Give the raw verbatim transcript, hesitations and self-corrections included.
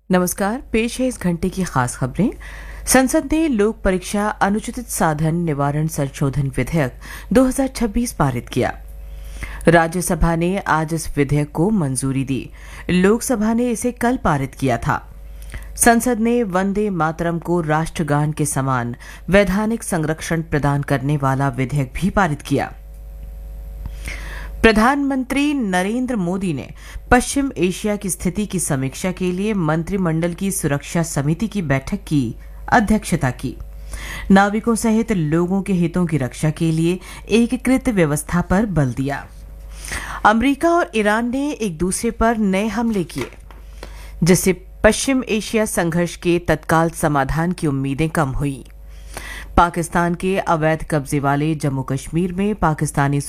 नमस्कार। पेश है इस घंटे की खास खबरें। संसद ने लोक परीक्षा अनुचित साधन निवारण संशोधन विधेयक दो हज़ार छब्बीस पारित किया। राज्यसभा ने आज इस विधेयक को मंजूरी दी। लोकसभा ने इसे कल पारित किया था। संसद ने वंदे मातरम को राष्ट्रगान के समान वैधानिक संरक्षण प्रदान करने वाला विधेयक भी पारित किया। प्रधानमंत्री नरेंद्र मोदी ने पश्चिम एशिया की स्थिति की समीक्षा के लिए मंत्रिमंडल की सुरक्षा समिति की बैठक की अध्यक्षता की। नाविकों सहित लोगों के हितों की रक्षा के लिए एकीकृत व्यवस्था पर बल दिया। अमेरिका और ईरान ने एक दूसरे पर नए हमले किए, जिससे पश्चिम एशिया संघर्ष के तत्काल समाधान की उम्मीदें कम हुई। पाकिस्तान के अवैध कब्जे वाले जम्मू कश्मीर में पाकिस्तानी